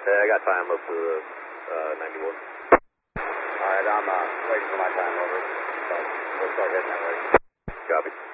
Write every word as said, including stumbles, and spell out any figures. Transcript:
I got time up to uh, ninety-one. All right, I'm uh, waiting for my time, over. So we'll start hitting that way. Copy.